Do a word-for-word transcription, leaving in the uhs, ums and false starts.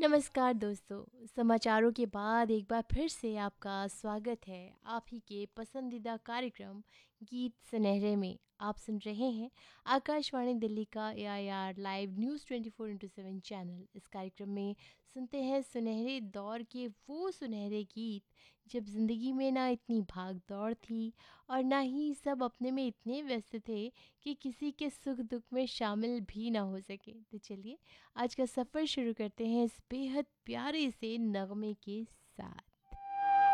नमस्कार दोस्तों, समाचारों के बाद एक बार फिर से आपका स्वागत है आप ही के पसंदीदा कार्यक्रम गीत सुनहरे में। आप सुन रहे हैं आकाशवाणी दिल्ली का ए I R live news twenty four into seven channel. इस कार्यक्रम में सुनते हैं सुनहरे दौर के वो सुनहरे गीत जब ज़िंदगी में ना इतनी भाग दौड़ थी और ना ही सब अपने में इतने व्यस्त थे कि किसी के सुख दुख में शामिल भी ना हो सके। तो चलिए आज का सफ़र शुरू करते हैं इस बेहद प्यारे से नगमे के साथ।